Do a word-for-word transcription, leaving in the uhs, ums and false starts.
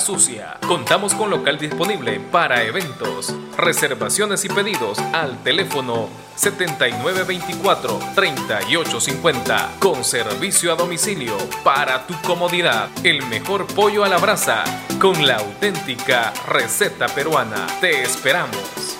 Sucia. Contamos con local disponible para eventos. Reservaciones y pedidos al teléfono setenta y nueve veinticuatro, treinta y ocho cincuenta. Con servicio a domicilio para tu comodidad. El mejor pollo a la brasa con la auténtica receta peruana. Te esperamos.